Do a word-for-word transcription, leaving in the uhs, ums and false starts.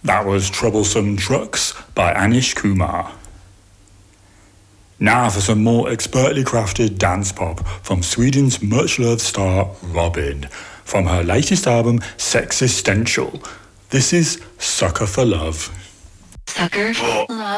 That was Troublesome Trucks by Anish Kumar. Now for some more expertly crafted dance pop from Sweden's much-loved star Robyn, from her latest album Sexistential. This is Sucker for Love. Sucker for Love.